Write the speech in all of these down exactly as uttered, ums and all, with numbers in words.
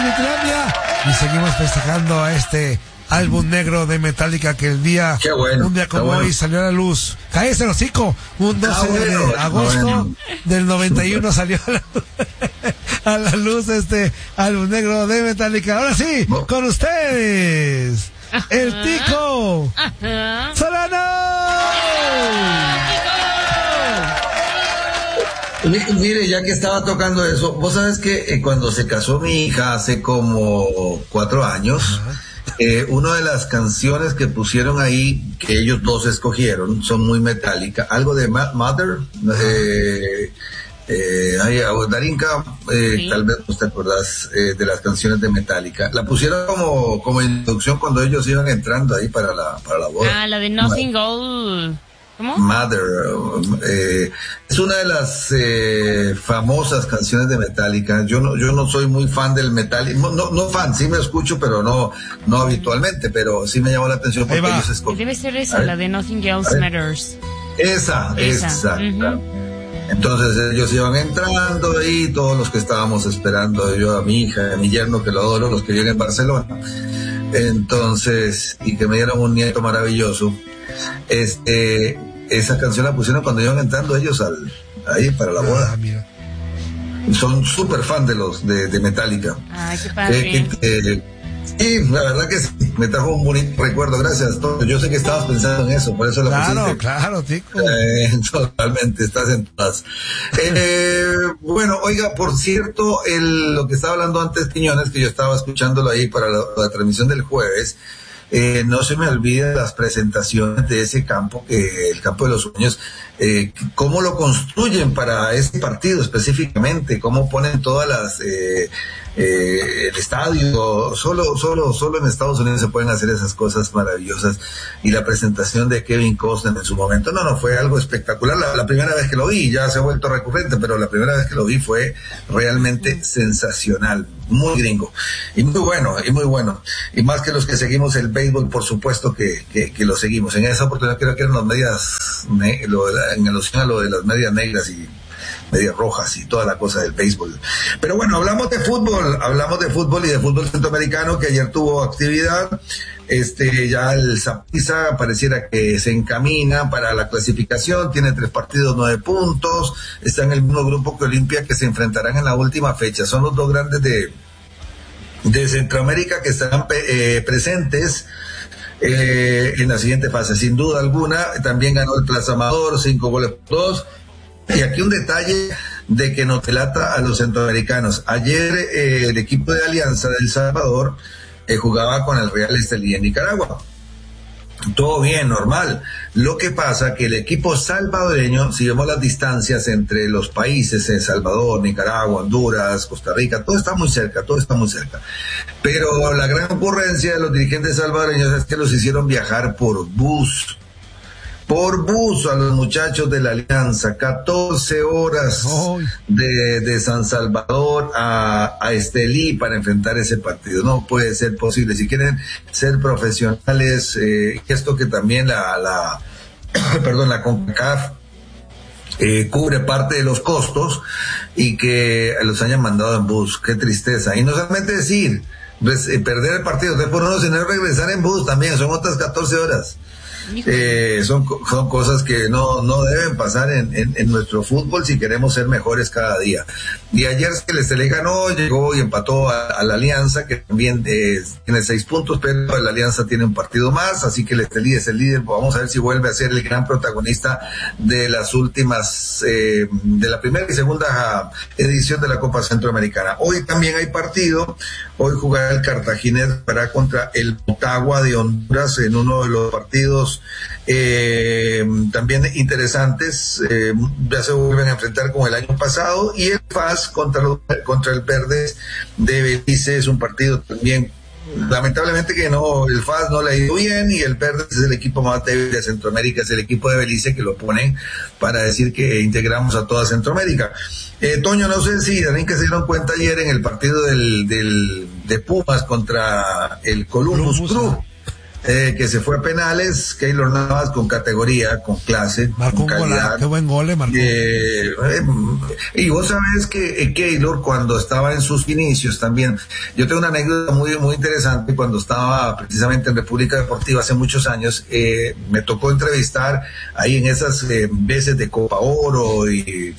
Inutilandia. Y seguimos festejando a este álbum negro de Metallica que el día, bueno, un día como bueno. hoy salió a la luz. Cállese el hocico. Un doce bueno, de agosto bueno. del noventa y uno salió a la, a la luz este álbum negro de Metallica. Ahora sí, no. con ustedes, el Tico Solano. Mire, ya que estaba tocando eso, vos sabes que eh, cuando se casó mi hija hace como cuatro años, eh, una de las canciones que pusieron ahí, que ellos dos escogieron, son muy Metallica, algo de Ma- Mother, eh, eh, ay, Darinka, eh, sí. Tal vez no te acordás eh, de las canciones de Metallica, la pusieron como, como introducción cuando ellos iban entrando ahí para la, para la boda. Ah, la de Nothing Gold. ¿Cómo? Mother, eh, es una de las eh, famosas canciones de Metallica. Yo no, yo no soy muy fan del Metallica, no, no, no fan, sí me escucho, pero no, no habitualmente, pero sí me llamó la atención porque ellos escogen. Debe ser esa, la de Nothing Else Matters. Esa, esa, exacta. Uh-huh. Entonces ellos iban entrando ahí, todos los que estábamos esperando, yo a mi hija, a mi yerno que lo adoro, los que viven en Barcelona. Entonces, y que me dieron un nieto maravilloso. Este, esa canción la pusieron cuando iban entrando ellos al, ahí para la boda. Ah, mira. Son súper fan de los de, de Metallica. Ay, qué padre. Que, que, que, sí, la verdad que sí, me trajo un bonito recuerdo, gracias. Yo sé que estabas pensando en eso, por eso lo claro, pusiste. Claro, claro, Tico. Eh, totalmente, estás en todas. Eh, bueno, oiga, por cierto, el, lo que estaba hablando antes Quiñones, que yo estaba escuchándolo ahí para la, la transmisión del jueves, Eh, no se me olvide las presentaciones de ese campo, que el campo de los sueños, eh, cómo lo construyen para ese partido específicamente, cómo ponen todas las, eh, eh, el estadio, solo, solo, solo en Estados Unidos se pueden hacer esas cosas maravillosas, y la presentación de Kevin Costner en su momento, no, no, fue algo espectacular, la, la primera vez que lo vi, ya se ha vuelto recurrente, pero la primera vez que lo vi fue realmente sensacional, muy gringo, y muy bueno, y muy bueno, y más que los que seguimos el béisbol, por supuesto que, que, que lo seguimos. En esa oportunidad creo que eran las medias, ne- lo de la, en alusión a lo de las medias negras y medias rojas y toda la cosa del béisbol. Pero bueno, hablamos de fútbol, hablamos de fútbol y de fútbol centroamericano, que ayer tuvo actividad. Este, ya el Saprissa pareciera que se encamina para la clasificación, tiene tres partidos, nueve puntos, está en el mismo grupo que Olimpia, que se enfrentarán en la última fecha. Son los dos grandes de de Centroamérica que estarán eh, presentes eh, en la siguiente fase, sin duda alguna. También ganó el Plaza Amador, cinco goles por dos. Y aquí un detalle de que nos delata a los centroamericanos. Ayer eh, el equipo de Alianza de El Salvador eh, jugaba con el Real Estelí en Nicaragua. Todo bien, normal. Lo que pasa que el equipo salvadoreño, si vemos las distancias entre los países, El Salvador, Nicaragua, Honduras, Costa Rica, todo está muy cerca, todo está muy cerca. Pero la gran ocurrencia de los dirigentes salvadoreños es que los hicieron viajar por bus. Por bus a los muchachos de la Alianza, catorce horas oh. de, de San Salvador a, a Estelí para enfrentar ese partido. No puede ser posible. Si quieren ser profesionales, eh, esto que también la, la perdón, la CONCACAF eh, cubre parte de los costos y que los hayan mandado en bus. Qué tristeza. Y no solamente decir, pues, eh, perder el partido, después por uno, sino regresar en bus también, son otras catorce horas. Eh, son, son cosas que no, no deben pasar en, en, en nuestro fútbol si queremos ser mejores cada día. Y ayer el Estelí ganó, llegó y empató a, a la Alianza, que también eh, tiene seis puntos, pero la Alianza tiene un partido más, así que el Estelí es el líder. Vamos a ver si vuelve a ser el gran protagonista de las últimas, eh, de la primera y segunda edición de la Copa Centroamericana. Hoy también hay partido, hoy jugará el Cartaginés para contra el Motagua de Honduras en uno de los partidos Eh, también interesantes, eh, ya se vuelven a enfrentar con el año pasado, y el F A S contra, los, contra el Verdes de Belice es un partido también, lamentablemente que no, el F A S no le ha ido bien, y el Verdes es el equipo más débil de Centroamérica, es el equipo de Belice que lo ponen para decir que integramos a toda Centroamérica. Eh, Toño, no sé si también que se dieron cuenta ayer en el partido del, del de Pumas contra el Columbus Crew. eh, que se fue a penales, Keylor Navas con categoría, con clase, marcó con un calidad. gol, qué buen gol le marcó. Eh, eh, y vos sabés que eh, Keylor, cuando estaba en sus inicios también, yo tengo una anécdota muy, muy interesante. Cuando estaba precisamente en República Deportiva hace muchos años, eh, me tocó entrevistar ahí en esas eh, veces de Copa Oro, y,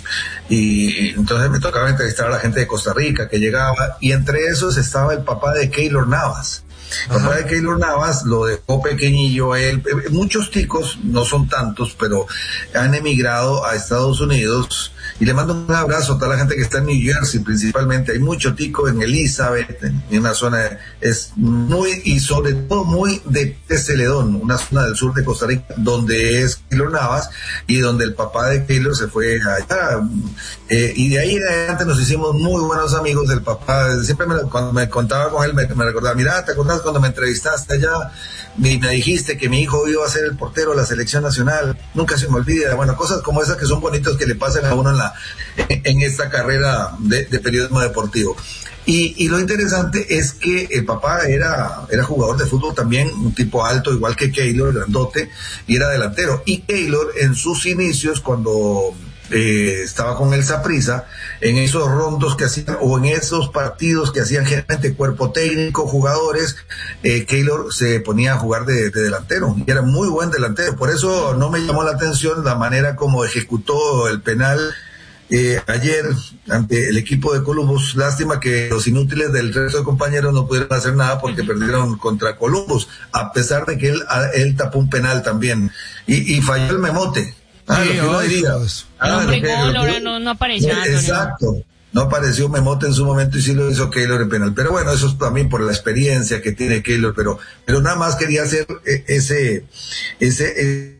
y entonces me tocaba entrevistar a la gente de Costa Rica que llegaba, y entre esos estaba el papá de Keylor Navas. El papá de Keylor Navas lo dejó pequeñillo él. Muchos ticos, no son tantos, pero han emigrado a Estados Unidos, y le mando un abrazo a toda la gente que está en New Jersey principalmente. Hay mucho tico en Elizabeth, en una zona, es muy, y sobre todo muy de Celedón, una zona del sur de Costa Rica, donde es Keylor Navas, y donde el papá de Keylor se fue allá, eh, y de ahí en adelante nos hicimos muy buenos amigos. Del papá, siempre me, cuando me contaba con él, me, me recordaba, mira, ¿te acordás cuando me entrevistaste allá? Me, me dijiste que mi hijo iba a ser el portero de la selección nacional. Nunca se me olvida. Bueno, cosas como esas que son bonitas, que le pasan a uno en la en, en esta carrera de, de periodismo deportivo. Y, y lo interesante es que el papá era, era jugador de fútbol también, un tipo alto, igual que Keylor, grandote, y era delantero. Y Keylor, en sus inicios, cuando eh, estaba con el Saprissa, en esos rondos que hacían, o en esos partidos que hacían generalmente cuerpo técnico, jugadores, eh, Keylor se ponía a jugar de, de delantero, y era muy buen delantero. Por eso no me llamó la atención la manera como ejecutó el penal Eh, ayer ante el equipo de Columbus. Lástima que los inútiles del resto de compañeros no pudieron hacer nada porque perdieron contra Columbus, a pesar de que él, él tapó un penal también, y, y falló el memote. Ah, Sí, lo que uno ay, diría. Dios. Ah, El hombre lo que- gol, lo ahora que- no, no apareció. Antonio. Exacto. No apareció Memote en su momento, y sí lo hizo Keylor en penal. Pero bueno, eso es también por la experiencia que tiene Keylor, pero, pero nada más quería hacer eh, ese, ese, eh,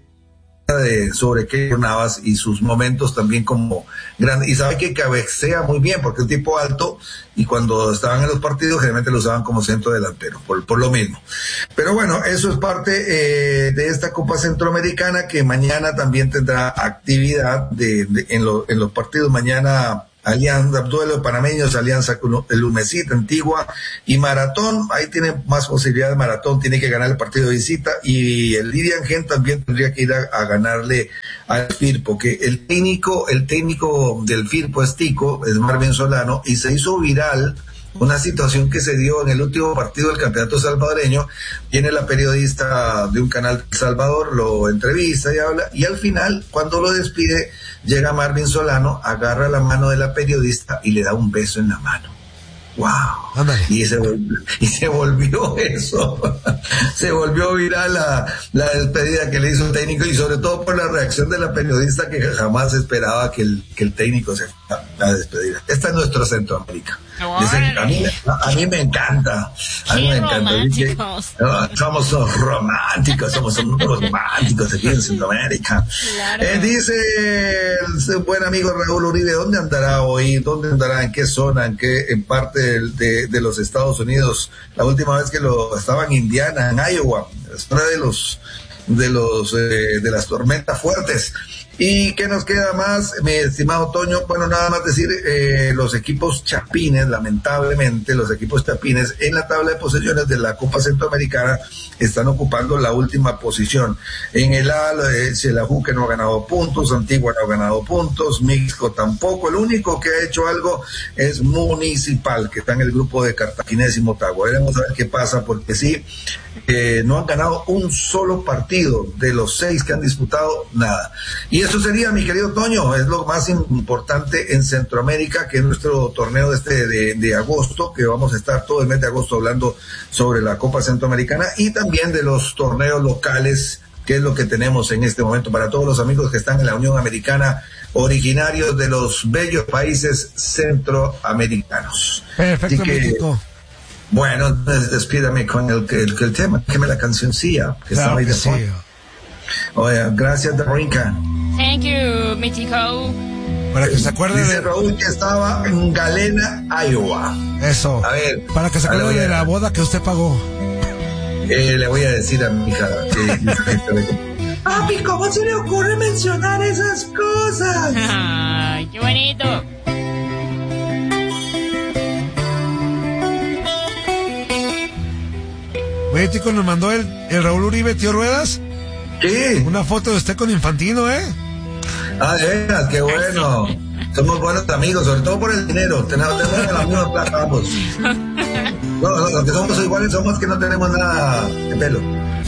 de, sobre Keylor Navas y sus momentos también como grande. Y sabe que cabecea muy bien, porque es un tipo alto, y cuando estaban en los partidos generalmente lo usaban como centro delantero, por, por lo mismo. Pero bueno, eso es parte eh, de esta Copa Centroamericana, que mañana también tendrá actividad de, de, en, lo, en los partidos. Mañana Alianza, duelo de panameños, Alianza Lumecita, Antigua y Maratón. Ahí tiene más posibilidad de Maratón, tiene que ganar el partido de visita, y el Lilian Gen también tendría que ir a, a ganarle al Firpo, que el técnico, el técnico del Firpo es tico, es Marvin Solano, y se hizo viral una situación que se dio en el último partido del campeonato salvadoreño. Viene la periodista de un canal de Salvador, lo entrevista y habla, y al final, cuando lo despide, llega Marvin Solano, agarra la mano de la periodista y le da un beso en la mano. ¡Wow! Ándale. Y se volvió, y se volvió eso, se volvió viral la, la despedida que le hizo el técnico, y sobre todo por la reacción de la periodista, que jamás esperaba que el, que el técnico se fuera a despedir. Esta es nuestro Centroamérica. Dicen, a, mí, a, a mí me encanta, a mí Qué me encanta. románticos. No, somos unos románticos, somos unos románticos aquí en Centroamérica. Claro. Eh, dice el buen amigo Raúl Uribe, ¿dónde andará hoy? ¿Dónde andará? ¿En qué zona? ¿En qué en parte de, de, de los Estados Unidos? La última vez que lo estaba en Indiana, en Iowa, zona de los de los eh, de las tormentas fuertes. ¿Y qué nos queda más, mi estimado Toño? Bueno, nada más decir, eh, los equipos chapines, lamentablemente, los equipos chapines en la tabla de posiciones de la Copa Centroamericana están ocupando la última posición. En el A, eh, Xelajú, que no ha ganado puntos, Antigua no ha ganado puntos, Mixco tampoco. El único que ha hecho algo es Municipal, que está en el grupo de Cartaginés y Motagua. Veremos a ver qué pasa, porque sí, eh, no han ganado un solo partido de los seis que han disputado, nada. Y eso sería, mi querido Toño, es lo más importante en Centroamérica, que es nuestro torneo de este de, de agosto, que vamos a estar todo el mes de agosto hablando sobre la Copa Centroamericana, y también de los torneos locales, que es lo que tenemos en este momento para todos los amigos que están en la Unión Americana, originarios de los bellos países centroamericanos. Perfecto, Así que, México. bueno, entonces despídame con el, el, el tema, déjeme la cancioncilla, que Claro está ahí que de sí. fondo. Oye, gracias, Darinka. Thank you, México. Para que se acuerde Dice de Raúl que estaba en Galena, Iowa. eso. A ver, Para que se a ver, acuerde voy a- de la boda que usted pagó. Eh, le voy a decir a mi hija que... Papi, ¿cómo se le ocurre mencionar esas cosas? Ay, qué bonito. Voy Oye, chico, nos mandó el, el Raúl Uribe, tío Ruedas, Sí. una foto de usted con Infantino, ¿eh? Ah, de veras, qué bueno. Somos buenos amigos, sobre todo por el dinero. Tenemos, tenemos la misma plata ambos. No, no, los que somos iguales somos que no tenemos nada de pelo.